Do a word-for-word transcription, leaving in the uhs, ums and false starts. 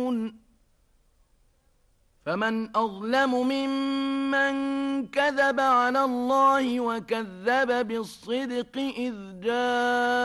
فمن أظلم ممن كذب على الله وكذب بالصدق إذ جاء